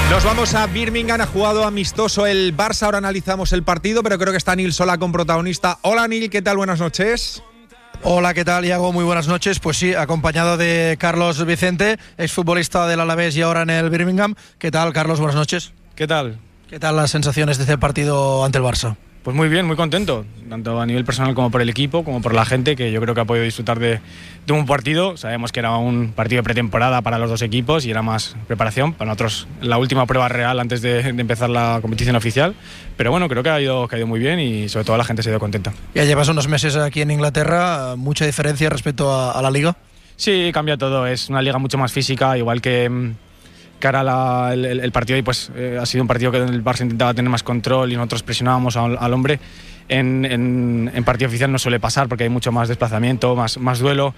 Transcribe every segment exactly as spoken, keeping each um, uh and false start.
Nos vamos a Birmingham, ha jugado amistoso el Barça, ahora analizamos el partido, pero creo que está Nil Sola con protagonista. Hola Nil, ¿qué tal? Buenas noches. Hola, ¿qué tal, Iago? Muy buenas noches. Pues sí, acompañado de Carlos Vicente, exfutbolista del Alavés y ahora en el Birmingham. ¿Qué tal, Carlos? Buenas noches. ¿Qué tal? ¿Qué tal las sensaciones de este partido ante el Barça? Pues muy bien, muy contento, tanto a nivel personal como por el equipo, como por la gente, que yo creo que ha podido disfrutar de, de un partido. Sabemos que era un partido de pretemporada para los dos equipos y era más preparación. Para nosotros la última prueba real antes de, de empezar la competición oficial. Pero bueno, creo que ha, ido, que ha ido muy bien y sobre todo la gente se ha ido contenta. Ya llevas unos meses aquí en Inglaterra, ¿mucha diferencia respecto a, a la Liga? Sí, cambia todo, es una liga mucho más física, igual que... cara la, el, el partido y pues eh, ha sido un partido que el Barça intentaba tener más control y nosotros presionábamos al, al hombre. En, en, en partido oficial no suele pasar porque hay mucho más desplazamiento, más, más duelo,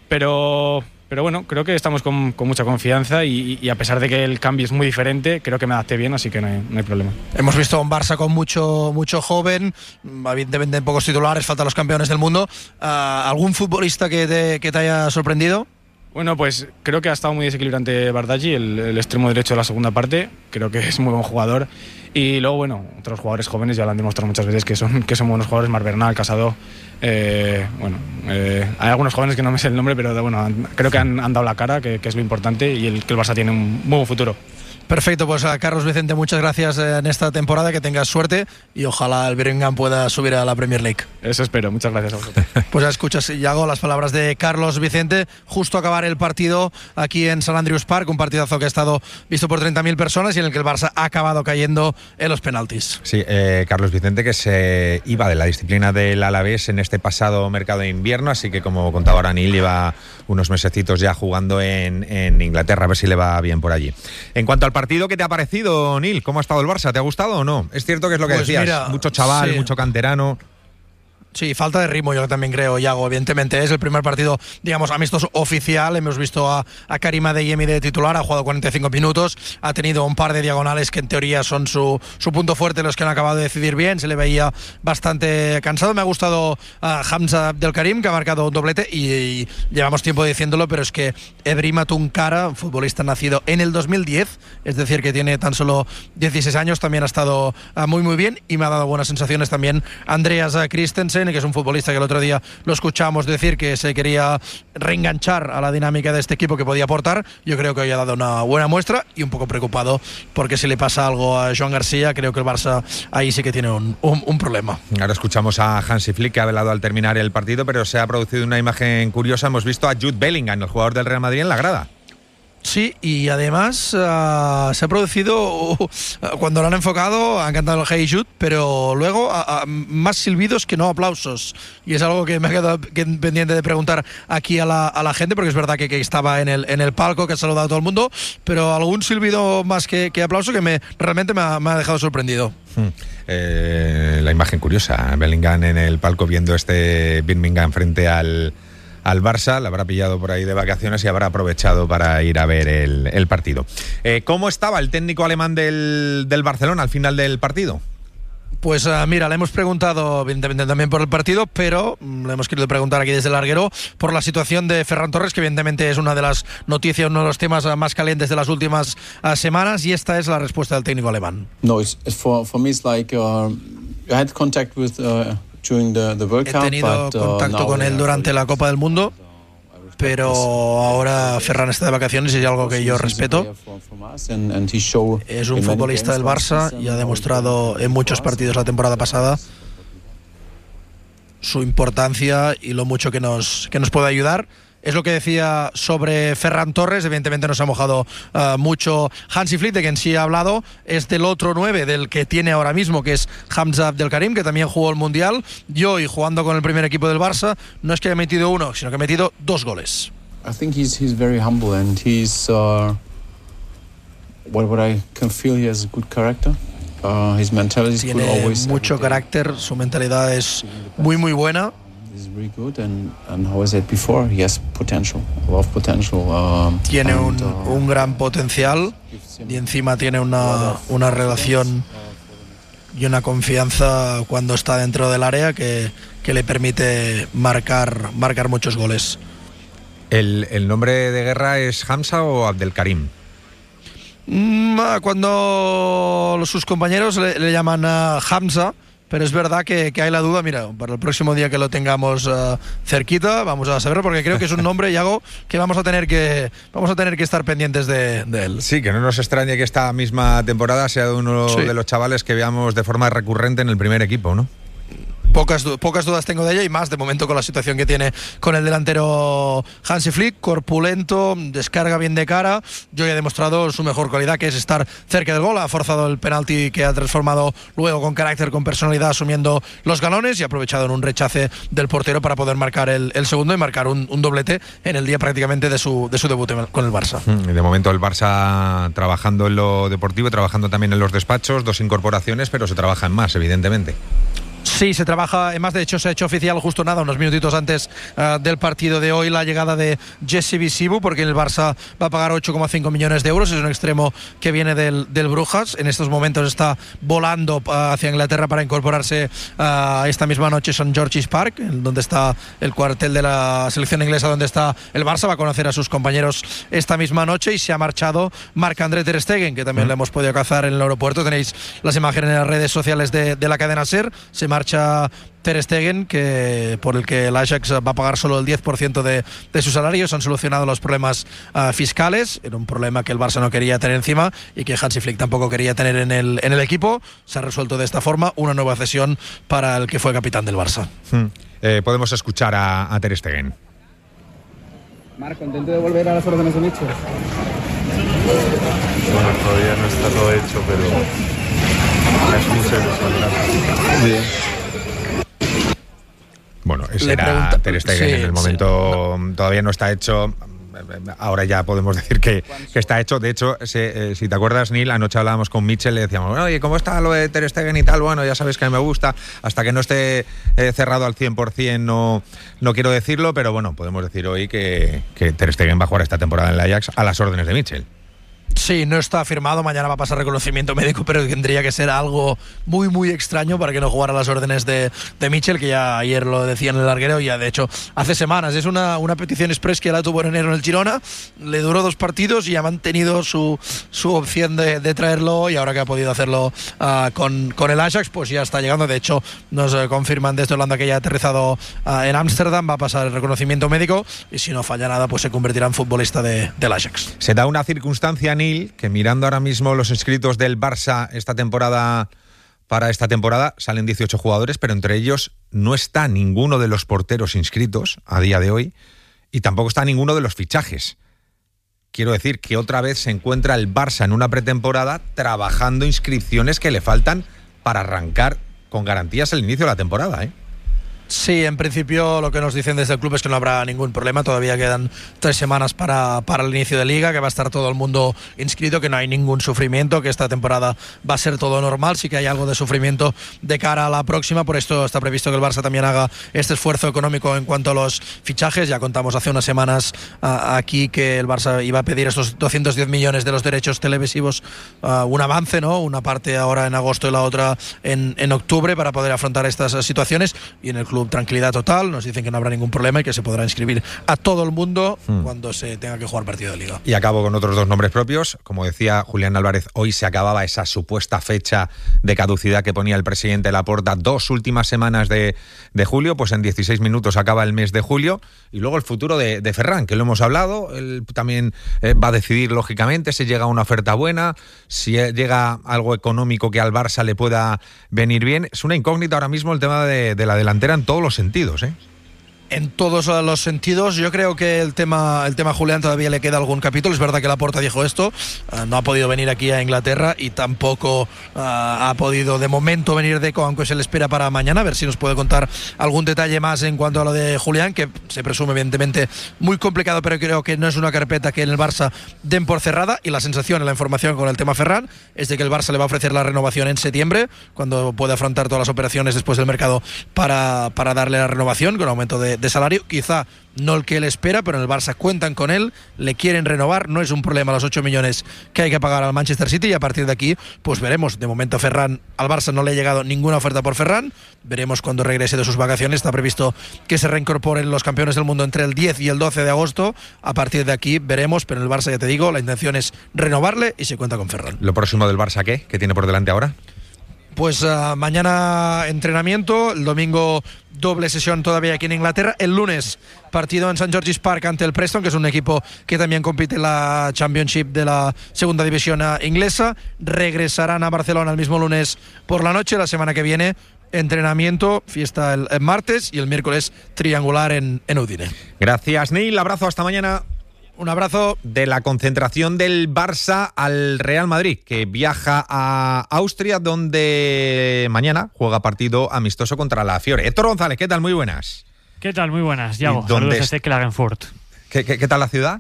pero, pero bueno, creo que estamos con, con mucha confianza y, y a pesar de que el cambio es muy diferente, creo que me adapté bien, así que no hay, no hay problema. Hemos visto a un Barça con mucho, mucho joven, evidentemente pocos titulares, faltan los campeones del mundo. Uh, ¿Algún futbolista que te, que te haya sorprendido? Bueno, pues creo que ha estado muy desequilibrante Bardghji, el, el extremo derecho de la segunda parte. Creo que es muy buen jugador. Y luego, bueno, otros jugadores jóvenes ya lo han demostrado muchas veces que son, que son buenos jugadores. Mar Bernal, Casado. Eh, bueno, eh, hay algunos jóvenes que no me sé el nombre, pero bueno, han, creo que han, han dado la cara, que, que es lo importante, y el, que el Barça tiene un muy buen futuro. Perfecto, pues a Carlos Vicente, muchas gracias en esta temporada, que tengas suerte y ojalá el Birmingham pueda subir a la Premier League. Eso espero, muchas gracias a vosotros. Pues ya escuchas, Iago, las palabras de Carlos Vicente, justo a acabar el partido aquí en St Andrews Park, un partidazo que ha estado visto por treinta mil personas y en el que el Barça ha acabado cayendo en los penaltis. Sí, eh, Carlos Vicente, que se iba de la disciplina del Alavés en este pasado mercado de invierno, así que como contaba ahora Nil, lleva unos mesecitos ya jugando en, en Inglaterra, a ver si le va bien por allí. En cuanto al partido, ¿qué te ha parecido, Nil? ¿Cómo ha estado el Barça? ¿Te ha gustado o no? Es cierto que es lo que pues decías, mira, mucho chaval, sí. mucho canterano. Sí, falta de ritmo, yo también creo, Iago. Evidentemente es el primer partido, digamos, amistoso oficial. Hemos visto a, a Karim Adeyemi de titular, ha jugado cuarenta y cinco minutos, ha tenido un par de diagonales que en teoría son su, su punto fuerte, los que han acabado de decidir bien. Se le veía bastante cansado. Me ha gustado a Hamza Abdelkarim, que ha marcado un doblete, y, y llevamos tiempo diciéndolo, pero es que Ebrima Tunkara, futbolista nacido en el dos mil diez, es decir, que tiene tan solo dieciséis años, también ha estado muy, muy bien, y me ha dado buenas sensaciones también Andreas Christensen, que es un futbolista que el otro día lo escuchamos decir que se quería reenganchar a la dinámica de este equipo, que podía aportar. Yo creo que hoy ha dado una buena muestra, y un poco preocupado porque si le pasa algo a Joan García, creo que el Barça ahí sí que tiene un, un, un problema. Ahora escuchamos a Hansi Flick, que ha hablado al terminar el partido, pero se ha producido una imagen curiosa. Hemos visto a Jude Bellingham, el jugador del Real Madrid, en la grada. Sí, y además uh, se ha producido, uh, cuando lo han enfocado, han cantado el Hey Jude, pero luego uh, uh, más silbidos que no aplausos. Y es algo que me ha quedado pendiente de preguntar aquí a la, a la gente, porque es verdad que, que estaba en el, en el palco, que ha saludado a todo el mundo, pero algún silbido más que, que aplauso que me, realmente me ha, me ha dejado sorprendido. Hmm. Eh, la imagen curiosa, Bellingham en el palco viendo este Birmingham frente al... al Barça, la habrá pillado por ahí de vacaciones y habrá aprovechado para ir a ver el, el partido. Eh, ¿Cómo estaba el técnico alemán del, del Barcelona al final del partido? Pues uh, mira, le hemos preguntado evidentemente también por el partido, pero um, le hemos querido preguntar aquí desde el larguero por la situación de Ferran Torres, que evidentemente es una de las noticias, uno de los temas uh, más calientes de las últimas uh, semanas, y esta es la respuesta del técnico alemán. No, it's, it's for, for me it's like uh, I had contact with uh... The, the World Cup, He tenido but, contacto uh, con él durante la Copa del Mundo, pero ahora Ferran está de vacaciones y es algo que yo respeto. Es un futbolista del Barça y ha demostrado en muchos partidos la temporada pasada su importancia y lo mucho que nos, que nos puede ayudar. Es lo que decía sobre Ferran Torres. Evidentemente nos ha mojado uh, mucho Hansi Flick, de quien sí ha hablado es del otro nueve, del que tiene ahora mismo, que es Hamza Abdelkarim, que también jugó el Mundial. Y hoy, jugando con el primer equipo del Barça, no es que haya metido uno, sino que ha metido dos goles. I think he's he's very humble and he's uh, what what I can feel he has a good character. Uh, his mentality is good always. Tiene mucho carácter, su mentalidad es muy muy buena. Very good and, and how I said before, he has potential, a lot of potential. Um, tiene and, un, uh, un gran potencial y encima tiene una, una relación y una confianza cuando está dentro del área que, que le permite marcar, marcar muchos goles. ¿El, el nombre de guerra es Hamza o Abdelkarim? Mm, cuando sus compañeros le, le llaman uh, Hamza, pero es verdad que, que hay la duda. Mira, para el próximo día que lo tengamos uh, cerquita, vamos a saberlo, porque creo que es un nombre, Yago, que vamos a tener que vamos a tener que estar pendientes de, de él. Sí, que no nos extrañe que esta misma temporada sea uno sí. de los chavales que veamos de forma recurrente en el primer equipo, ¿no? Pocas, pocas dudas tengo de ello, y más de momento con la situación que tiene con el delantero Hansi Flick, corpulento, descarga bien de cara. Yo ya he demostrado su mejor cualidad, que es estar cerca del gol. Ha forzado el penalti que ha transformado luego con carácter, con personalidad, asumiendo los galones, y ha aprovechado en un rechace del portero para poder marcar el, el segundo y marcar un, un doblete en el día prácticamente de su, de su debut con el Barça. De momento el Barça trabajando en lo deportivo, trabajando también en los despachos, dos incorporaciones, pero se trabaja en más, evidentemente. Sí, se trabaja, además de hecho se ha hecho oficial justo nada, unos minutitos antes uh, del partido de hoy, la llegada de Jesse Visibu, porque el Barça va a pagar ocho coma cinco millones de euros, es un extremo que viene del, del Brujas, en estos momentos está volando uh, hacia Inglaterra para incorporarse uh, esta misma noche a Saint George's Park, donde está el cuartel de la selección inglesa, donde está el Barça. Va a conocer a sus compañeros esta misma noche, y se ha marchado Marc-André ter Stegen, que también mm. le hemos podido cazar en el aeropuerto. Tenéis las imágenes en las redes sociales de, de la cadena SER. Se marcha ter Stegen, que, por el que el Ajax va a pagar solo el diez por ciento de, de su salario. Se han solucionado los problemas uh, fiscales. Era un problema que el Barça no quería tener encima y que Hansi Flick tampoco quería tener en el, en el equipo. Se ha resuelto de esta forma, una nueva cesión para el que fue capitán del Barça. Hmm. Eh, podemos escuchar a, a ter Stegen. Marc, ¿contento de volver a las órdenes de Mitchell? Bueno, todavía no está todo hecho, pero es mucha ilusión. Bien. Bueno, ese era ter Stegen, sí, en el momento sí, no, todavía no está hecho. Ahora ya podemos decir que, que está hecho. De hecho, se, eh, si te acuerdas, Neil, anoche hablábamos con Mitchell, le decíamos, bueno, oye, ¿cómo está lo de ter Stegen y tal? Bueno, ya sabes que a mí me gusta, hasta que no esté eh, cerrado al cien por ciento no, no quiero decirlo, pero bueno, podemos decir hoy que, que ter Stegen va a jugar esta temporada en el Ajax a las órdenes de Mitchell. Sí, no está firmado, mañana va a pasar reconocimiento médico, pero tendría que ser algo muy, muy extraño para que no jugara las órdenes de, de Mitchell, que ya ayer lo decía en el larguero, ya de hecho hace semanas. Es una, una petición express que la tuvo en enero en el Girona, le duró dos partidos y ha mantenido su, su opción de, de traerlo, y ahora que ha podido hacerlo uh, con, con el Ajax, pues ya está llegando. De hecho, nos uh, confirman desde Holanda que ya ha aterrizado uh, en Ámsterdam, va a pasar el reconocimiento médico, y si no falla nada, pues se convertirá en futbolista de, del Ajax. Se da una circunstancia, Neil, que mirando ahora mismo los inscritos del Barça esta temporada, para esta temporada salen dieciocho jugadores, pero entre ellos no está ninguno de los porteros inscritos a día de hoy, y tampoco está ninguno de los fichajes. Quiero decir que otra vez se encuentra el Barça en una pretemporada trabajando inscripciones que le faltan para arrancar con garantías el inicio de la temporada, ¿eh? Sí, en principio lo que nos dicen desde el club es que no habrá ningún problema. Todavía quedan tres semanas para, para el inicio de Liga, que va a estar todo el mundo inscrito, que no hay ningún sufrimiento, que esta temporada va a ser todo normal. Sí que hay algo de sufrimiento de cara a la próxima, por esto está previsto que el Barça también haga este esfuerzo económico en cuanto a los fichajes. Ya contamos hace unas semanas uh, aquí que el Barça iba a pedir estos doscientos diez millones de los derechos televisivos, uh, un avance, ¿no? Una parte ahora en agosto y la otra en, en octubre, para poder afrontar estas situaciones, y en el club tranquilidad total, nos dicen que no habrá ningún problema y que se podrá inscribir a todo el mundo hmm. cuando se tenga que jugar partido de Liga. Y acabo con otros dos nombres propios. Como decía Julián Álvarez, hoy se acababa esa supuesta fecha de caducidad que ponía el presidente Laporta, dos últimas semanas de, de julio, pues en dieciséis minutos acaba el mes de julio. Y luego el futuro de, de Ferran, que lo hemos hablado, él también eh, va a decidir lógicamente si llega una oferta buena, si llega algo económico que al Barça le pueda venir bien. Es una incógnita ahora mismo el tema de, de la delantera en todos los sentidos, ¿eh? En todos los sentidos. Yo creo que el tema el tema Julián todavía le queda algún capítulo. Es verdad que Laporta dijo esto, uh, no ha podido venir aquí a Inglaterra, y tampoco uh, ha podido de momento venir Deco, aunque se le espera para mañana, a ver si nos puede contar algún detalle más en cuanto a lo de Julián, que se presume evidentemente muy complicado, pero creo que no es una carpeta que en el Barça den por cerrada. Y la sensación, la información con el tema Ferran es de que el Barça le va a ofrecer la renovación en septiembre, cuando puede afrontar todas las operaciones después del mercado para, para darle la renovación con aumento de de, de salario, quizá no el que él espera, pero en el Barça cuentan con él, le quieren renovar, no es un problema los ocho millones que hay que pagar al Manchester City, y a partir de aquí pues veremos. De momento Ferran, al Barça no le ha llegado ninguna oferta por Ferran, veremos cuando regrese de sus vacaciones, está previsto que se reincorporen los campeones del mundo entre el diez y el doce de agosto, a partir de aquí veremos, pero en el Barça ya te digo, la intención es renovarle y se cuenta con Ferran. ¿Lo próximo del Barça qué? ¿Qué tiene por delante ahora? Pues uh, mañana entrenamiento, el domingo doble sesión todavía aquí en Inglaterra, el lunes partido en Saint George's Park ante el Preston, que es un equipo que también compite en la Championship de la segunda división inglesa. Regresarán a Barcelona el mismo lunes por la noche. La semana que viene entrenamiento, fiesta el, el martes, y el miércoles triangular en, en Udine. Gracias, Neil, abrazo, hasta mañana. Un abrazo. De la concentración del Barça al Real Madrid, que viaja a Austria, donde mañana juega partido amistoso contra la Fiore. Héctor González, ¿qué tal? Muy buenas. ¿Qué tal? Muy buenas, Yago. Saludos desde Klagenfurt. ¿Qué, qué, ¿Qué tal la ciudad?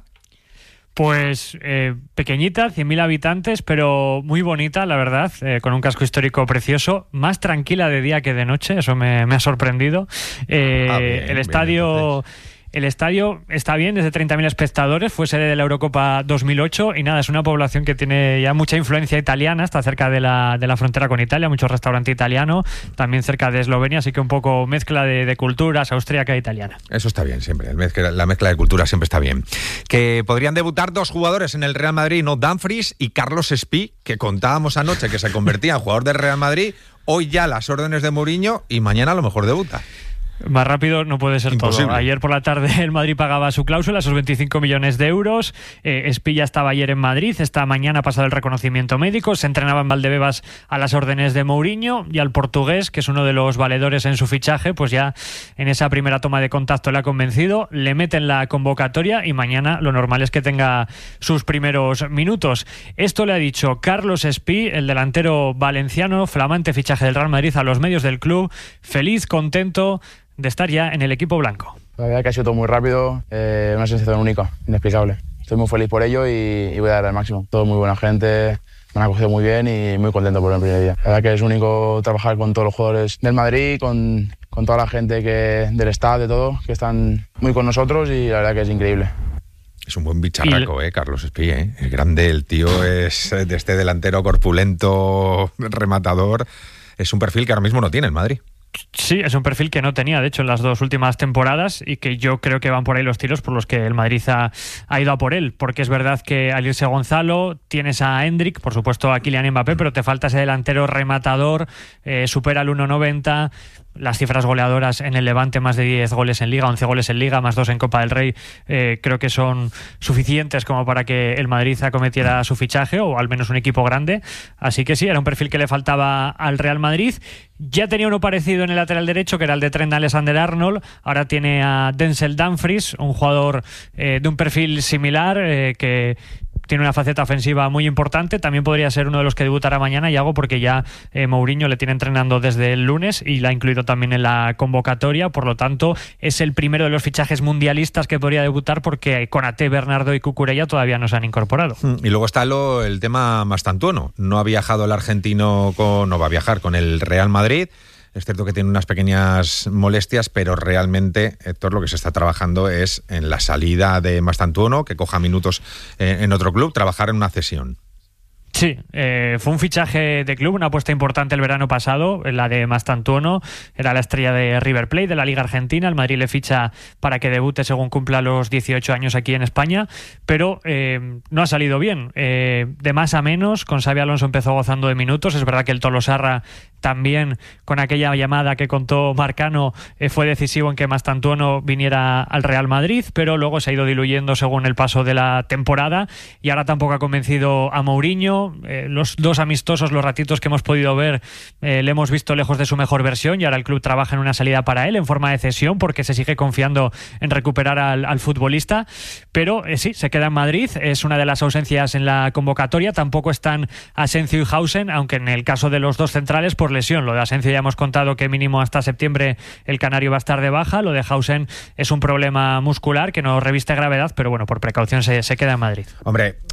Pues eh, pequeñita, cien mil habitantes, pero muy bonita, la verdad, eh, con un casco histórico precioso, más tranquila de día que de noche, eso me, me ha sorprendido. Eh, ah, bien, el estadio... Bien, El estadio está bien, desde treinta mil espectadores, fue sede de la Eurocopa dos mil ocho y nada, es una población que tiene ya mucha influencia italiana, está cerca de la, de la frontera con Italia, mucho restaurante italiano, también cerca de Eslovenia, así que un poco mezcla de, de culturas austríaca e italiana. Eso está bien siempre, el mezcla, la mezcla de culturas siempre está bien. Que podrían debutar dos jugadores en el Real Madrid, no Dumfries y Carlos Espí, que contábamos anoche que se convertía en jugador del Real Madrid, hoy ya las órdenes de Mourinho y mañana a lo mejor debuta. Más rápido no puede ser Imposible. todo. Ayer por la tarde el Madrid pagaba su cláusula, esos veinticinco millones de euros. Eh, Espilla estaba ayer en Madrid, esta mañana ha pasado el reconocimiento médico, se entrenaba en Valdebebas a las órdenes de Mourinho, y al portugués, que es uno de los valedores en su fichaje, pues ya en esa primera toma de contacto le ha convencido, le meten la convocatoria y mañana lo normal es que tenga sus primeros minutos. Esto le ha dicho Carlos Espí, el delantero valenciano, flamante fichaje del Real Madrid, a los medios del club, feliz, contento de estar ya en el equipo blanco. La verdad es que ha sido todo muy rápido, eh, una sensación única, inexplicable. Estoy muy feliz por ello y, y voy a dar el máximo. Todo muy buena gente, me han acogido muy bien y muy contento por el primer día. La verdad que es único trabajar con todos los jugadores del Madrid, con, con toda la gente que, del staff, de todo, que están muy con nosotros, y la verdad que es increíble. Es un buen bicharraco, eh, Carlos Espí, eh. Es grande, el tío es de este delantero corpulento, rematador. Es un perfil que ahora mismo no tiene el Madrid. Sí, es un perfil que no tenía, de hecho, en las dos últimas temporadas, y que yo creo que van por ahí los tiros por los que el Madrid ha, ha ido a por él, porque es verdad que al irse Gonzalo tienes a Hendrik, por supuesto a Kylian Mbappé, pero te falta ese delantero rematador, eh, supera el uno noventa, las cifras goleadoras en el Levante, más de diez goles en Liga, once goles en Liga, más dos en Copa del Rey, eh, creo que son suficientes como para que el Madrid acometiera su fichaje, o al menos un equipo grande, así que sí, era un perfil que le faltaba al Real Madrid. Ya tenía uno parecido en el lateral derecho, que era el de Trent Alexander-Arnold, ahora tiene a Denzel Dumfries, un jugador eh, de un perfil similar, eh, que tiene una faceta ofensiva muy importante, también podría ser uno de los que debutará mañana, Yago, porque ya eh, Mourinho le tiene entrenando desde el lunes y la ha incluido también en la convocatoria, por lo tanto es el primero de los fichajes mundialistas que podría debutar, porque Konaté, Bernardo y Cucurella todavía no se han incorporado. Y luego está lo, el tema Mastantuono, no ha viajado el argentino, con, no va a viajar con el Real Madrid. Es cierto que tiene unas pequeñas molestias, pero realmente, Héctor, lo que se está trabajando es en la salida de Mastantuono, que coja minutos en otro club, trabajar en una cesión. Sí, eh, fue un fichaje de club, una apuesta importante el verano pasado, la de Mastantuono, era la estrella de River Plate, de la Liga Argentina, el Madrid le ficha para que debute según cumpla los dieciocho años aquí en España, pero eh, no ha salido bien, eh, de más a menos, con Xabi Alonso empezó gozando de minutos, es verdad que el Tolosarra también, con aquella llamada que contó Marcano, eh, fue decisivo en que Mastantuono viniera al Real Madrid, pero luego se ha ido diluyendo según el paso de la temporada, y ahora tampoco ha convencido a Mourinho. Eh, los dos amistosos, los ratitos que hemos podido ver, eh, le hemos visto lejos de su mejor versión, y ahora el club trabaja en una salida para él en forma de cesión, porque se sigue confiando en recuperar al, al futbolista, pero eh, sí, se queda en Madrid, es una de las ausencias en la convocatoria. Tampoco están Asensio y Hausen, aunque en el caso de los dos centrales por lesión. Lo de Asensio ya hemos contado que mínimo hasta septiembre el canario va a estar de baja, lo de Hausen es un problema muscular que no reviste gravedad, pero bueno, por precaución se, se queda en Madrid. Hombre, eh,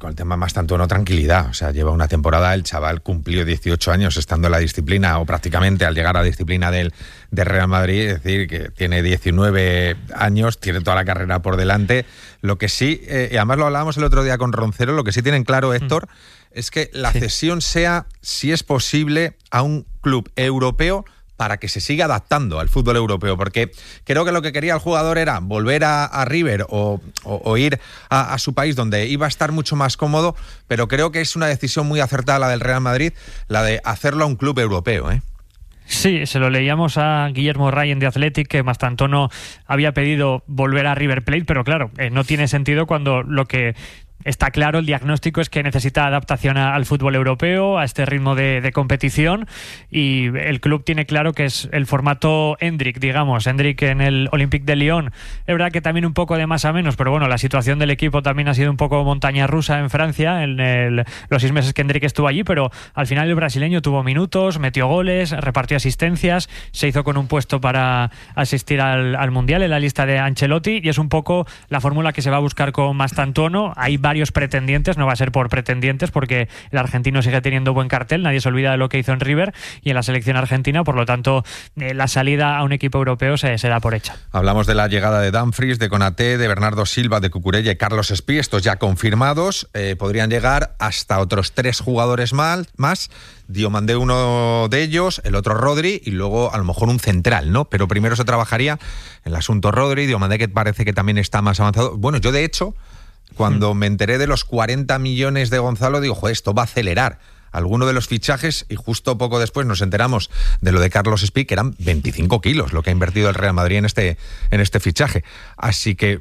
con el tema Mastantuono, tranquilidad. O sea, lleva una temporada, el chaval cumplió dieciocho años estando en la disciplina, o prácticamente al llegar a la disciplina del, del Real Madrid, es decir, que tiene diecinueve años, tiene toda la carrera por delante. Lo que sí, eh, y además lo hablábamos el otro día con Roncero, lo que sí tienen claro, Héctor, mm. es que la sí. cesión sea, si es posible, a un club europeo, para que se siga adaptando al fútbol europeo, porque creo que lo que quería el jugador era volver a, a River o, o, o ir a, a su país donde iba a estar mucho más cómodo, pero creo que es una decisión muy acertada la del Real Madrid, la de hacerlo a un club europeo, ¿eh? Sí, se lo leíamos a Guillermo Ryan de Athletic, que Mastantuono había pedido volver a River Plate, pero claro, eh, no tiene sentido cuando lo que está claro, el diagnóstico es que necesita adaptación a, al fútbol europeo, a este ritmo de, de competición, y el club tiene claro que es el formato Endrick, digamos, Endrick en el Olympique de Lyon. Es verdad que también un poco de más a menos, pero bueno, la situación del equipo también ha sido un poco montaña rusa en Francia en el, los seis meses que Endrick estuvo allí, pero al final el brasileño tuvo minutos, metió goles, repartió asistencias, se hizo con un puesto para asistir al, al Mundial en la lista de Ancelotti, y es un poco la fórmula que se va a buscar con Mastantuono. Hay varios pretendientes, no va a ser por pretendientes porque el argentino sigue teniendo buen cartel, nadie se olvida de lo que hizo en River y en la selección argentina, por lo tanto eh, la salida a un equipo europeo se, se da por hecha. Hablamos de la llegada de Dumfries, de Konaté, de Bernardo Silva, de Cucurella y Carlos Espí, estos ya confirmados, eh, podrían llegar hasta otros tres jugadores más, más. Diomandé uno de ellos, el otro Rodri y luego a lo mejor un central, ¿no? Pero primero se trabajaría el asunto Rodri, Diomandé que parece que también está más avanzado. Bueno, yo de hecho cuando me enteré de los cuarenta millones de Gonzalo, digo, joder, esto va a acelerar alguno de los fichajes, y justo poco después nos enteramos de lo de Carlos Espí, que eran veinticinco kilos lo que ha invertido el Real Madrid en este, en este fichaje. Así que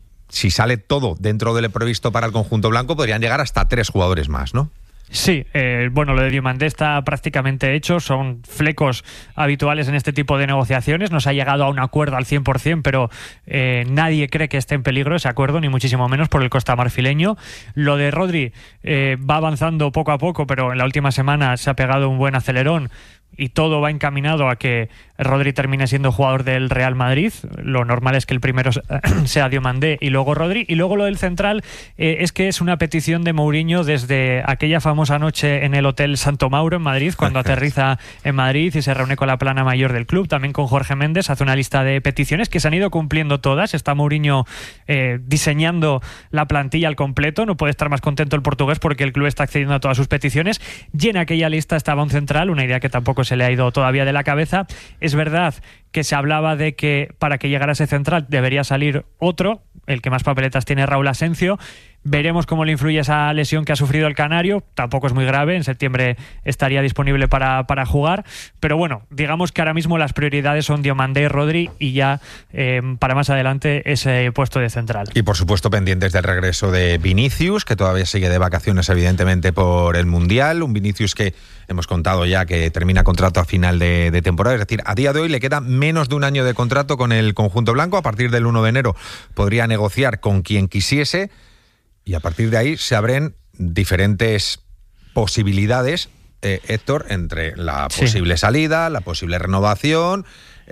si sale todo dentro de lo previsto para el conjunto blanco, podrían llegar hasta tres jugadores más, ¿no? Sí, eh, bueno, lo de Diomandé está prácticamente hecho, son flecos habituales en este tipo de negociaciones, no se ha llegado a un acuerdo al cien por ciento, pero eh, nadie cree que esté en peligro ese acuerdo, ni muchísimo menos por el costa marfileño. Lo de Rodri eh, va avanzando poco a poco, pero en la última semana se ha pegado un buen acelerón, y todo va encaminado a que Rodri termine siendo jugador del Real Madrid. Lo normal es que el primero sea Diomandé y luego Rodri. Y luego lo del central eh, es que es una petición de Mourinho desde aquella famosa noche en el Hotel Santo Mauro en Madrid, cuando aterriza en Madrid y se reúne con la plana mayor del club, también con Jorge Méndez, hace una lista de peticiones que se han ido cumpliendo todas. Está Mourinho eh, diseñando la plantilla al completo, no puede estar más contento el portugués porque el club está accediendo a todas sus peticiones. Y en aquella lista estaba un central, una idea que tampoco se le ha ido todavía de la cabeza. Es verdad que se hablaba de que para que llegara ese central debería salir otro, el que más papeletas tiene, Raúl Asencio. Veremos cómo le influye esa lesión que ha sufrido el canario, tampoco es muy grave, en septiembre estaría disponible para, para jugar, pero bueno, digamos que ahora mismo las prioridades son Diomandé y Rodri, y ya eh, para más adelante ese puesto de central. Y por supuesto pendientes del regreso de Vinicius, que todavía sigue de vacaciones evidentemente por el Mundial, un Vinicius que hemos contado ya que termina contrato a final de, de temporada, es decir, a día de hoy le queda menos de un año de contrato con el conjunto blanco. A partir del uno de enero podría negociar con quien quisiese, y a partir de ahí se abren diferentes posibilidades, eh, Héctor, entre la sí. posible salida, la posible renovación,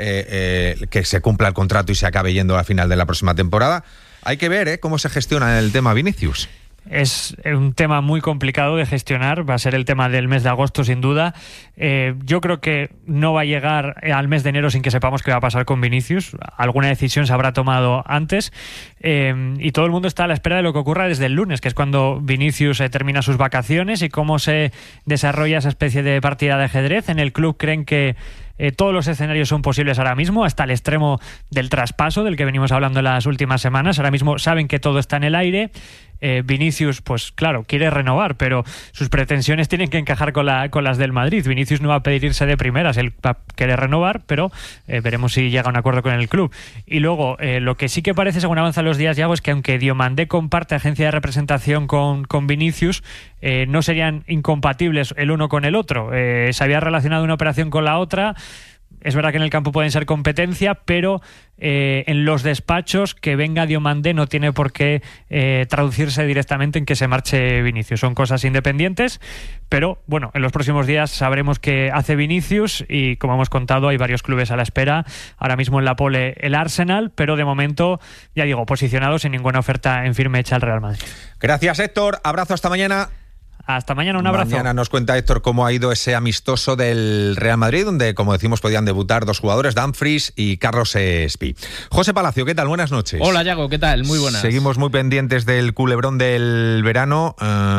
eh, eh, que se cumpla el contrato y se acabe yendo a final de la próxima temporada. Hay que ver eh, cómo se gestiona el tema Vinicius. Es un tema muy complicado de gestionar, va a ser el tema del mes de agosto sin duda. Eh, yo creo que no va a llegar al mes de enero sin que sepamos qué va a pasar con Vinicius. Alguna decisión se habrá tomado antes, eh, y todo el mundo está a la espera de lo que ocurra desde el lunes, que es cuando Vinicius eh, termina sus vacaciones, y cómo se desarrolla esa especie de partida de ajedrez. En el club creen que Eh, todos los escenarios son posibles ahora mismo, hasta el extremo del traspaso del que venimos hablando en las últimas semanas. Ahora mismo saben que todo está en el aire. Eh, Vinicius, pues claro, quiere renovar, pero sus pretensiones tienen que encajar con, la, con las del Madrid. Vinicius no va a pedir irse de primeras, él va a querer renovar, pero eh, veremos si llega a un acuerdo con el club. Y luego, eh, lo que sí que parece, según avanzan los días, Yago, es que aunque Diomandé comparte agencia de representación con, con Vinicius, eh, no serían incompatibles el uno con el otro. Eh, se había relacionado una operación con la otra. es verdad que en el campo pueden ser competencia, pero eh, en los despachos que venga Diomandé no tiene por qué eh, traducirse directamente en que se marche Vinicius. Son cosas independientes, pero bueno, en los próximos días sabremos qué hace Vinicius y, como hemos contado, hay varios clubes a la espera. Ahora mismo en la pole el Arsenal, pero de momento, ya digo, posicionado sin ninguna oferta en firme hecha al Real Madrid. Gracias, Héctor. Abrazo, hasta mañana. Hasta mañana, un abrazo. Mañana nos cuenta Héctor cómo ha ido ese amistoso del Real Madrid, donde, como decimos, podían debutar dos jugadores, Dumfries y Carlos Espí. José Palacio, ¿qué tal? Buenas noches. Hola, Yago, ¿qué tal? Muy buenas. Seguimos muy pendientes del culebrón del verano,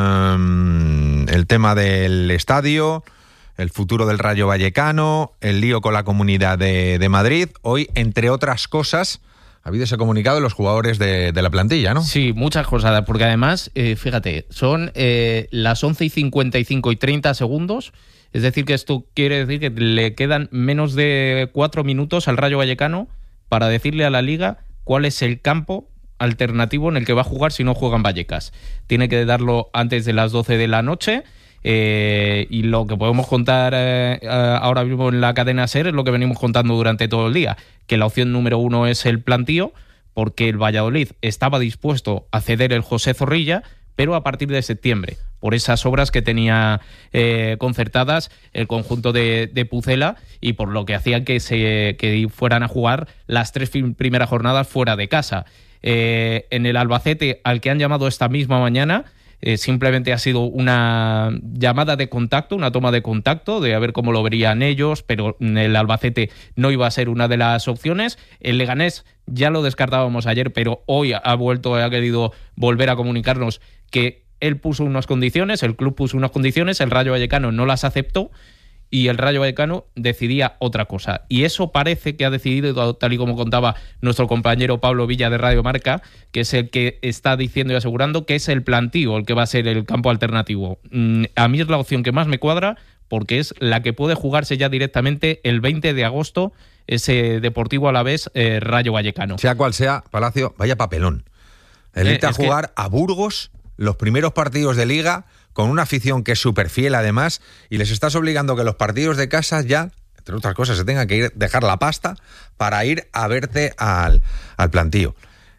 um, el tema del estadio, el futuro del Rayo Vallecano, el lío con la Comunidad de, de Madrid. Hoy, entre otras cosas, ha habido ese comunicado de los jugadores de, de la plantilla, ¿no? Sí, muchas cosas, porque además, eh, fíjate, son eh, las once y cincuenta y cinco y treinta segundos, es decir, que esto quiere decir que le quedan menos de cuatro minutos al Rayo Vallecano para decirle a la Liga cuál es el campo alternativo en el que va a jugar si no juega en Vallecas. Tiene que darlo antes de las doce de la noche. Eh, y lo que podemos contar eh, ahora mismo en la cadena SER es lo que venimos contando durante todo el día, que la opción número uno es el plantío, porque el Valladolid estaba dispuesto a ceder el José Zorrilla, pero a partir de septiembre, por esas obras que tenía eh, concertadas el conjunto de, de Pucela y por lo que hacían que, se, que fueran a jugar las tres primeras jornadas fuera de casa. Eh, en el Albacete, al que han llamado esta misma mañana, Eh, simplemente ha sido una llamada de contacto, una toma de contacto, de a ver cómo lo verían ellos, pero el Albacete no iba a ser una de las opciones. El Leganés ya lo descartábamos ayer, pero hoy ha vuelto, ha querido volver a comunicarnos que él puso unas condiciones, el club puso unas condiciones, el Rayo Vallecano no las aceptó y el Rayo Vallecano decidía otra cosa. Y eso parece que ha decidido, tal y como contaba nuestro compañero Pablo Villa de Radio Marca, que es el que está diciendo y asegurando que es el plantío el que va a ser el campo alternativo. A mí es la opción que más me cuadra, porque es la que puede jugarse ya directamente el veinte de agosto, ese Deportivo Alavés eh, Rayo Vallecano. Sea cual sea, Palacio, vaya papelón. El irte eh, a jugar que... a Burgos los primeros partidos de Liga, con una afición que es súper fiel además, y les estás obligando que los partidos de casa ya, entre otras cosas, se tengan que ir, dejar la pasta para ir a verte al, al plantío.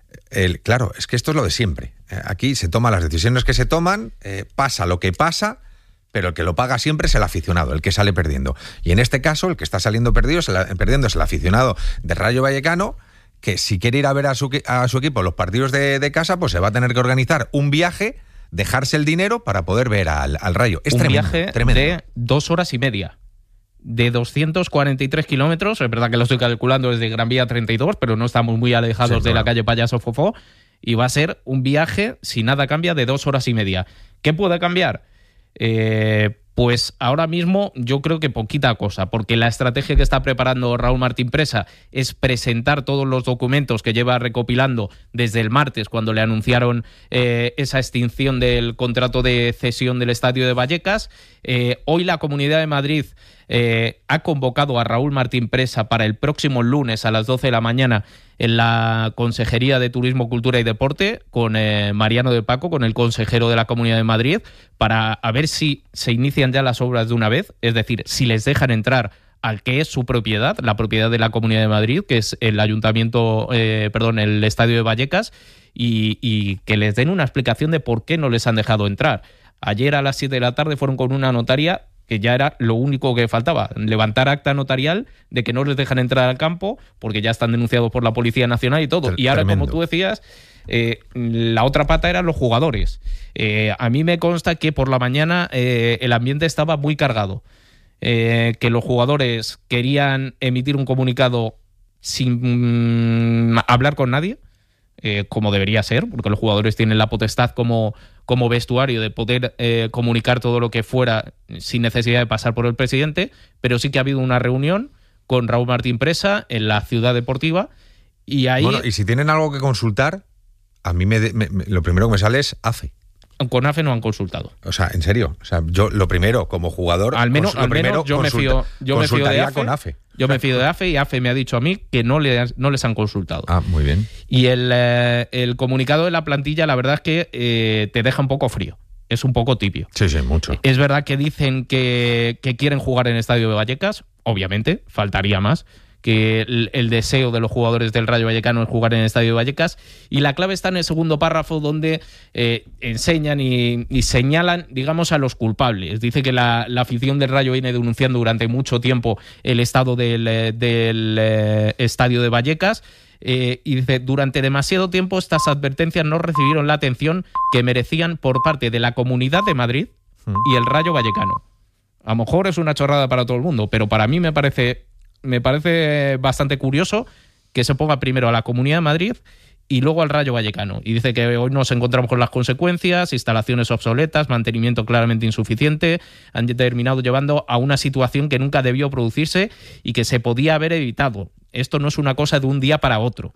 El, claro, es que esto es lo de siempre. Aquí se toman las decisiones que se toman, eh, pasa lo que pasa, pero el que lo paga siempre es el aficionado, el que sale perdiendo. Y en este caso, el que está saliendo perdido es el, perdiendo es el aficionado de Rayo Vallecano, que si quiere ir a ver a su, a su equipo los partidos de, de casa, pues se va a tener que organizar un viaje, dejarse el dinero para poder ver al, al Rayo. Es un tremendo, viaje tremendo. de dos horas y media, de doscientos cuarenta y tres kilómetros. Es verdad que lo estoy calculando desde Gran Vía treinta y dos, pero no estamos muy alejados sí, de claro. la calle Payaso Fofó, y va a ser un viaje, si nada cambia, de dos horas y media. ¿Qué puede cambiar? Eh... Pues ahora mismo yo creo que poquita cosa, porque la estrategia que está preparando Raúl Martín Presa es presentar todos los documentos que lleva recopilando desde el martes, cuando le anunciaron eh, esa extinción del contrato de cesión del estadio de Vallecas. Eh, hoy la Comunidad de Madrid eh, ha convocado a Raúl Martín Presa para el próximo lunes a las doce de la mañana en la Consejería de Turismo, Cultura y Deporte con eh, Mariano de Paco, con el consejero de la Comunidad de Madrid, para a ver si se inician ya las obras de una vez, es decir, si les dejan entrar al que es su propiedad, la propiedad de la Comunidad de Madrid, que es el ayuntamiento, eh, perdón, el estadio de Vallecas, y, y que les den una explicación de por qué no les han dejado entrar. Ayer a las siete de la tarde fueron con una notaria, que ya era lo único que faltaba, levantar acta notarial de que no les dejan entrar al campo, porque ya están denunciados por la Policía Nacional y todo. Y ahora, tremendo. Como tú decías, eh, la otra pata eran los jugadores. Eh, a mí me consta que por la mañana eh, el ambiente estaba muy cargado, eh, que los jugadores querían emitir un comunicado sin mm, hablar con nadie, eh, como debería ser, porque los jugadores tienen la potestad como, como vestuario de poder eh, comunicar todo lo que fuera sin necesidad de pasar por el presidente, pero sí que ha habido una reunión con Raúl Martín Presa en la Ciudad Deportiva y ahí... Bueno, y si tienen algo que consultar, a mí me, me, me, lo primero que me sale es A F E. Con A F E no han consultado. O sea, en serio. O sea, yo lo primero, como jugador, al menos, lo al primero menos yo, consulta, me fío, yo me fío de A F E, con A F E. Yo me fío de A F E y A F E me ha dicho a mí que no, le, no les han consultado. Ah, muy bien. Y el, eh, el comunicado de la plantilla, la verdad es que eh, te deja un poco frío. Es un poco tibio. Sí, sí, mucho. Es verdad que dicen que, que quieren jugar en el estadio de Vallecas. obviamente, faltaría más, que el, el deseo de los jugadores del Rayo Vallecano es jugar en el Estadio de Vallecas, y la clave está en el segundo párrafo, donde eh, enseñan y, y señalan, digamos, a los culpables. Dice que la, la afición del Rayo viene denunciando durante mucho tiempo el estado del, del eh, Estadio de Vallecas, eh, y dice, durante demasiado tiempo estas advertencias no recibieron la atención que merecían por parte de la Comunidad de Madrid y el Rayo Vallecano. A lo mejor es una chorrada para todo el mundo, pero para mí me parece Me parece bastante curioso que se ponga primero a la Comunidad de Madrid y luego al Rayo Vallecano. Y dice que hoy nos encontramos con las consecuencias, instalaciones obsoletas, mantenimiento claramente insuficiente, han terminado llevando a una situación que nunca debió producirse y que se podía haber evitado. Esto no es una cosa de un día para otro.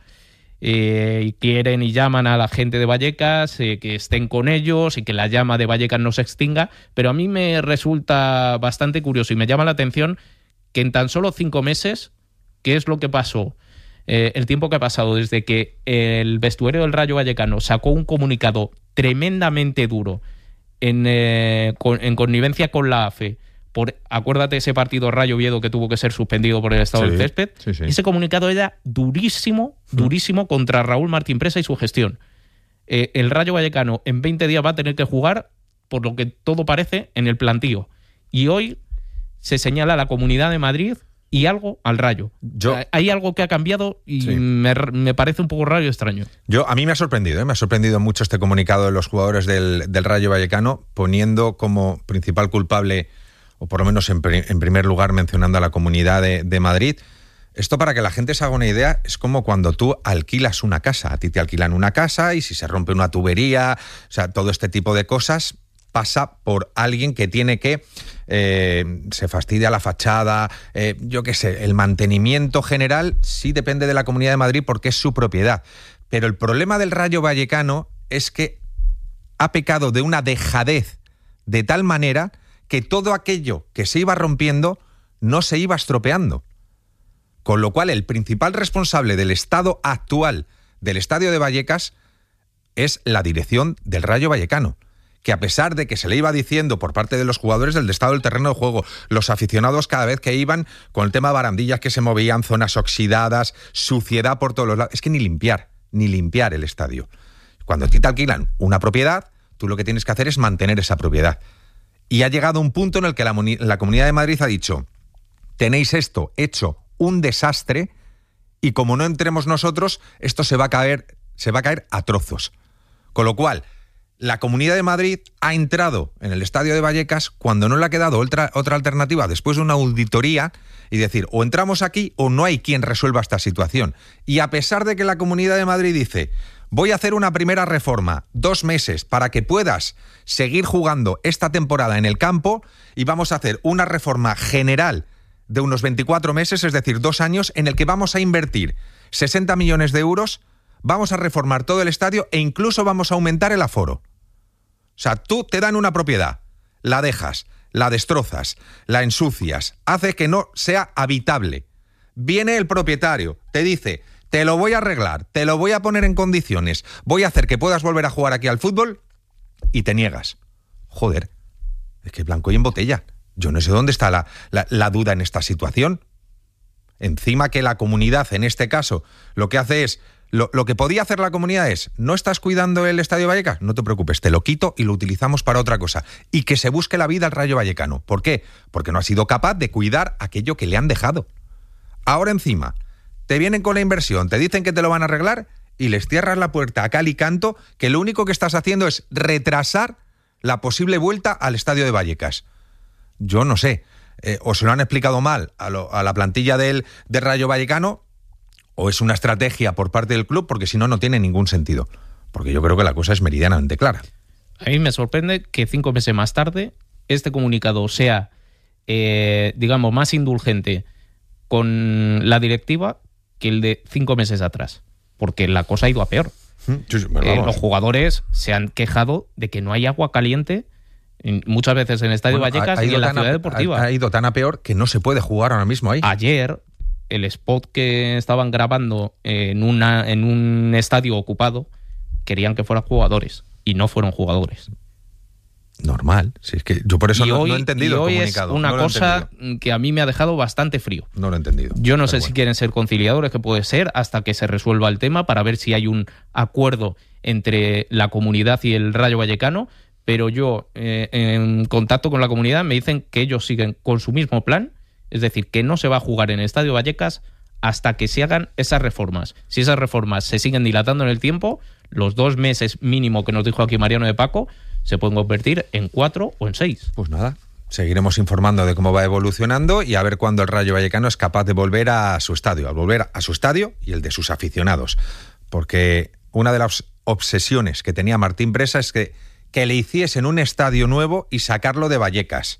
Eh, y quieren y llaman a la gente de Vallecas eh, que estén con ellos y que la llama de Vallecas no se extinga, pero a mí me resulta bastante curioso y me llama la atención que en tan solo cinco meses, ¿qué es lo que pasó? Eh, el tiempo que ha pasado desde que el vestuario del Rayo Vallecano sacó un comunicado tremendamente duro en, eh, con, en connivencia con la A F E, por, acuérdate ese partido Rayo Oviedo que tuvo que ser suspendido por el estado sí, del césped, sí, sí. Ese comunicado era durísimo, durísimo contra Raúl Martín Presa y su gestión. Eh, el Rayo Vallecano en veinte días va a tener que jugar, por lo que todo parece, en el plantío. Y hoy se señala a la Comunidad de Madrid y algo al Rayo. Yo, Hay algo que ha cambiado y sí. me, me parece un poco raro y extraño. Yo, a mí me ha sorprendido, ¿eh? me ha sorprendido mucho este comunicado de los jugadores del, del Rayo Vallecano, poniendo como principal culpable, o por lo menos en, en primer lugar mencionando a la Comunidad de, de Madrid. Esto, para que la gente se haga una idea, es como cuando tú alquilas una casa. A ti te alquilan una casa y si se rompe una tubería, o sea, todo este tipo de cosas pasa por alguien que tiene que, eh, se fastidia la fachada, eh, yo qué sé, el mantenimiento general sí depende de la Comunidad de Madrid porque es su propiedad. Pero el problema del Rayo Vallecano es que ha pecado de una dejadez de tal manera que todo aquello que se iba rompiendo no se iba estropeando. Con lo cual, el principal responsable del estado actual del Estadio de Vallecas es la dirección del Rayo Vallecano, que a pesar de que se le iba diciendo por parte de los jugadores del estado del terreno de juego, los aficionados cada vez que iban con el tema de barandillas que se movían, zonas oxidadas, suciedad por todos los lados, es que ni limpiar, ni limpiar el estadio. Cuando a ti te alquilan una propiedad, tú lo que tienes que hacer es mantener esa propiedad. Y ha llegado un punto en el que la, la Comunidad de Madrid ha dicho, tenéis esto hecho un desastre y como no entremos nosotros, esto se va a caer, se va a caer a trozos. Con lo cual, la Comunidad de Madrid ha entrado en el Estadio de Vallecas cuando no le ha quedado otra, otra alternativa después de una auditoría y decir, o entramos aquí o no hay quien resuelva esta situación. Y a pesar de que la Comunidad de Madrid dice, voy a hacer una primera reforma, dos meses, para que puedas seguir jugando esta temporada en el campo y vamos a hacer una reforma general de unos veinticuatro meses, es decir, dos años, en el que vamos a invertir sesenta millones de euros, vamos a reformar todo el estadio e incluso vamos a aumentar el aforo. O sea, tú te dan una propiedad, la dejas, la destrozas, la ensucias, hace que no sea habitable. Viene el propietario, te dice, te lo voy a arreglar, te lo voy a poner en condiciones, voy a hacer que puedas volver a jugar aquí al fútbol y te niegas. Joder, es que blanco y en botella. Yo no sé dónde está la, la, la duda en esta situación. Encima que la comunidad, en este caso, lo que hace es... Lo, lo que podía hacer la comunidad es, ¿no estás cuidando el Estadio Vallecas? No te preocupes, te lo quito y lo utilizamos para otra cosa. Y que se busque la vida al Rayo Vallecano. ¿Por qué? Porque no ha sido capaz de cuidar aquello que le han dejado. Ahora encima, te vienen con la inversión, te dicen que te lo van a arreglar y les cierras la puerta a cal y canto, que lo único que estás haciendo es retrasar la posible vuelta al Estadio de Vallecas. Yo no sé, eh, o se lo han explicado mal a, lo, a la plantilla del, del Rayo Vallecano, o es una estrategia por parte del club, porque si no, no tiene ningún sentido. Porque yo creo que la cosa es meridianamente clara. A mí me sorprende que cinco meses más tarde este comunicado sea, eh, digamos, más indulgente con la directiva que el de cinco meses atrás. Porque la cosa ha ido a peor. Sí, sí, eh, los jugadores se han quejado de que no hay agua caliente muchas veces en el Estadio bueno, Vallecas y en la ciudad a, deportiva. Ha, ha ido tan a peor que no se puede jugar ahora mismo ahí. Ayer, el spot que estaban grabando en, una, en un estadio ocupado, querían que fueran jugadores y no fueron jugadores. Normal, si es que yo por eso y no, hoy, no he entendido y hoy el comunicado. es una no lo cosa que a mí me ha dejado bastante frío. No lo he entendido. Yo no sé bueno. si quieren ser conciliadores, que puede ser, hasta que se resuelva el tema, para ver si hay un acuerdo entre la comunidad y el Rayo Vallecano, pero yo, eh, en contacto con la comunidad, me dicen que ellos siguen con su mismo plan, es decir, que no se va a jugar en el Estadio Vallecas hasta que se hagan esas reformas. Si esas reformas se siguen dilatando en el tiempo, los dos meses mínimo que nos dijo aquí Mariano de Paco se pueden convertir en cuatro o en seis. Pues nada, seguiremos informando de cómo va evolucionando y a ver cuándo el Rayo Vallecano es capaz de volver a su estadio, a volver a su estadio y el de sus aficionados. Porque una de las obsesiones que tenía Martín Presa es que, que le hiciesen un estadio nuevo y sacarlo de Vallecas.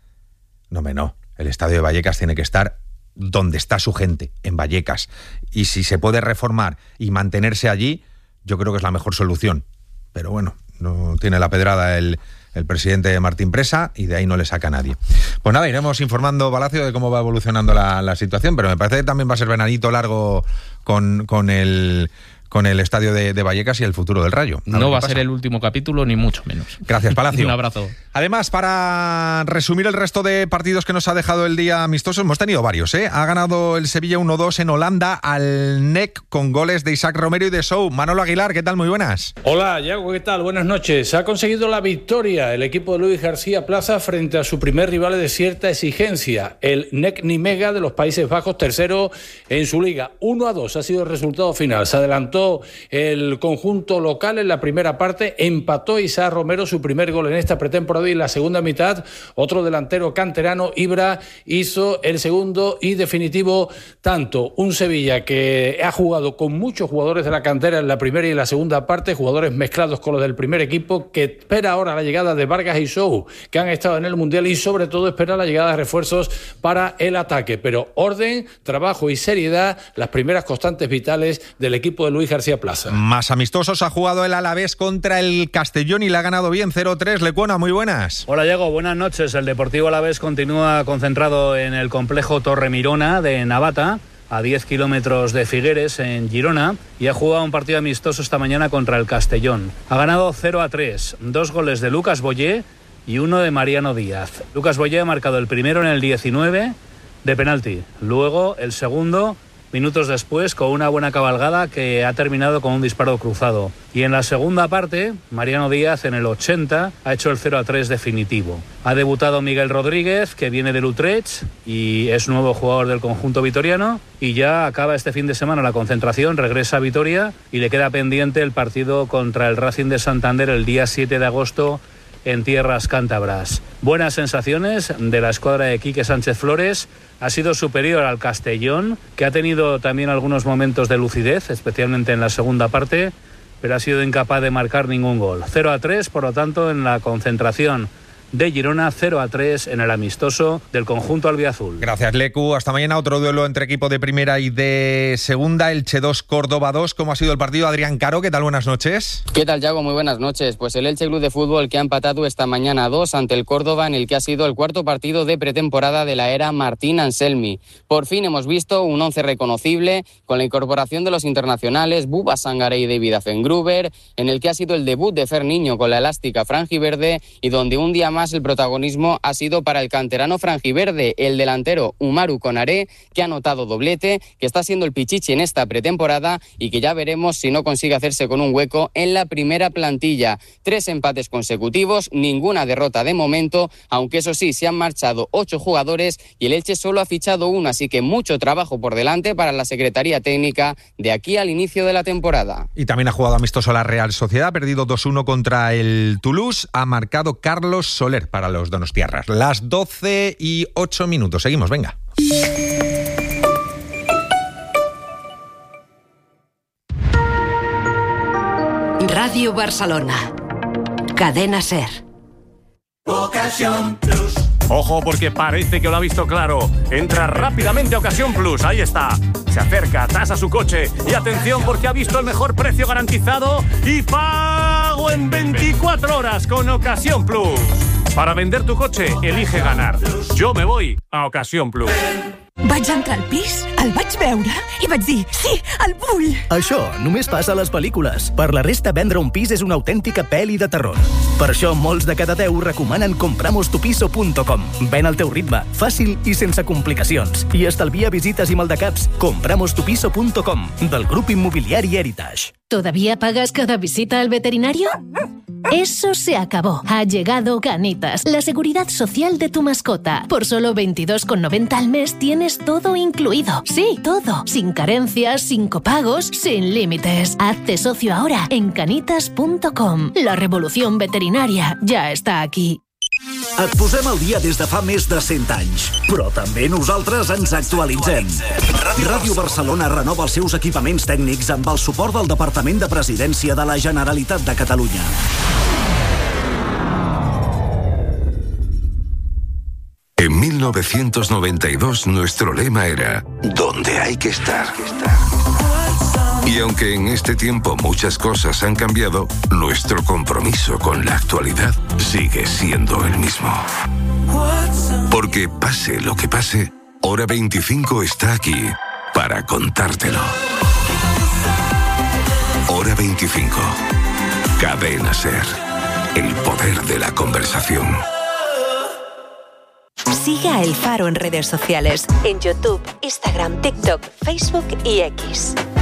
No, me no. El estadio de Vallecas tiene que estar donde está su gente, en Vallecas. Y si se puede reformar y mantenerse allí, yo creo que es la mejor solución. Pero bueno, no tiene la pedrada el, el presidente Martín Presa y de ahí no le saca a nadie. Pues nada, iremos informando, Palacio, de cómo va evolucionando la, la situación, pero me parece que también va a ser veranito largo con, con el... con el estadio de, de Vallecas y el futuro del Rayo. A no va a ser el último capítulo, ni mucho menos. Gracias, Palacio. Un abrazo. Además, para resumir el resto de partidos que nos ha dejado el día amistoso, hemos tenido varios, ¿eh? Ha ganado el Sevilla uno dos en Holanda al N E C con goles de Isaac Romero y de Sou. Manolo Aguilar, ¿qué tal? Muy buenas. Hola, Yago, ¿qué tal? Buenas noches. Ha conseguido la victoria el equipo de Luis García Plaza frente a su primer rival de cierta exigencia, el N E C Nijmegen de los Países Bajos, tercero en su liga. uno a dos ha sido el resultado final. Se adelantó el conjunto local en la primera parte, empató Isaac Romero su primer gol en esta pretemporada y en la segunda mitad otro delantero canterano, Ibra, hizo el segundo y definitivo tanto. Un Sevilla que ha jugado con muchos jugadores de la cantera en la primera y en la segunda parte, jugadores mezclados con los del primer equipo, que espera ahora la llegada de Vargas y Sou, que han estado en el Mundial, y sobre todo espera la llegada de refuerzos para el ataque. Pero orden, trabajo y seriedad, las primeras constantes vitales del equipo de Luis García Plaza. Más amistosos ha jugado el Alavés contra el Castellón y le ha ganado bien cero tres. Lecuona, muy buenas. Hola, Diego, buenas noches. El Deportivo Alavés continúa concentrado en el complejo Torremirona de Navata, a diez kilómetros de Figueres, en Girona, y ha jugado un partido amistoso esta mañana contra el Castellón. Ha ganado cero a tres, dos goles de Lucas Boyé y uno de Mariano Díaz. Lucas Boyé ha marcado el primero en el diecinueve de penalti, luego el segundo minutos después con una buena cabalgada que ha terminado con un disparo cruzado. Y en la segunda parte, Mariano Díaz en el ochenta ha hecho el cero a tres definitivo. Ha debutado Miguel Rodríguez, que viene del Utrecht y es nuevo jugador del conjunto vitoriano, y ya acaba este fin de semana la concentración, regresa a Vitoria y le queda pendiente el partido contra el Racing de Santander el día siete de agosto en tierras cántabras. Buenas sensaciones de la escuadra de Quique Sánchez Flores. Ha sido superior al Castellón, que ha tenido también algunos momentos de lucidez, especialmente en la segunda parte, pero ha sido incapaz de marcar ningún gol. cero a tres, por lo tanto, en la concentración de Girona, cero a tres en el amistoso del conjunto albiazul. Gracias, Lecu. Hasta mañana. Otro duelo entre equipo de primera y de segunda, Elche dos, Córdoba dos. ¿Cómo ha sido el partido? Adrián Caro, ¿qué tal? Buenas noches. ¿Qué tal, Yago? Muy buenas noches. Pues el Elche Club de Fútbol, que ha empatado esta mañana a dos ante el Córdoba, en el que ha sido el cuarto partido de pretemporada de la era Martín Anselmi. Por fin hemos visto un once reconocible con la incorporación de los internacionales Buba Sangaré y David Affengruber, en el que ha sido el debut de Fer Niño con la elástica franjiverde, y donde un día más el protagonismo ha sido para el canterano franjiverde, el delantero Umaru Konaré, que ha anotado doblete, que está siendo el pichichi en esta pretemporada y que ya veremos si no consigue hacerse con un hueco en la primera plantilla. Tres empates consecutivos, ninguna derrota de momento, aunque eso sí, se han marchado ocho jugadores y el Elche solo ha fichado uno, así que mucho trabajo por delante para la Secretaría Técnica de aquí al inicio de la temporada. Y también ha jugado amistoso la Real Sociedad, ha perdido dos uno contra el Toulouse, ha marcado Carlos Soler para los donostiarras. Las doce y ocho minutos. Seguimos, venga. Radio Barcelona. Cadena SER. Ocasión Plus. Ojo, porque parece que lo ha visto claro. Entra rápidamente a Ocasión Plus. Ahí está. Se acerca, tasa su coche. Y atención, porque ha visto el mejor precio garantizado y pago en veinticuatro horas con Ocasión Plus. Para vender tu coche, elige ganar. Yo me voy a Ocasión Plus. Vaig entrar al pis, el vaig veure i vaig dir, sí, el vull! Això només passa a les pel·lícules. Per la resta, vendre un pis és una autèntica pel·li de terror. Per això, molts de cada deu recomanen compramos tu piso punto com. Ven al teu ritme, fàcil i sense complicacions. I estalvia visites i maldecaps. compramos tu piso punto com, del grup immobiliari Heritage. ¿Todavía pagas cada visita al veterinario? Eso se acabó. Ha llegado Canitas, la seguridad social de tu mascota. Por solo veintidós con noventa al mes tienes todo incluido. Sí, todo. Sin carencias, sin copagos, sin límites. Hazte socio ahora en canitas punto com. La revolución veterinaria ya está aquí. Et posem al dia des de fa més de cent anys, però també nosaltres ens actualitzem. Ràdio Barcelona renova els seus equipaments tècnics amb el suport del Departament de Presidència de la Generalitat de Catalunya. En mil novecientos noventa y dos nuestro lema era ¿dónde hay que estar? Y aunque en este tiempo muchas cosas han cambiado, nuestro compromiso con la actualidad sigue siendo el mismo. Porque pase lo que pase, Hora veinticinco está aquí para contártelo. Hora veinticinco. Cadena SER. El poder de la conversación. Sigue a El Faro en redes sociales, en YouTube, Instagram, TikTok, Facebook y X.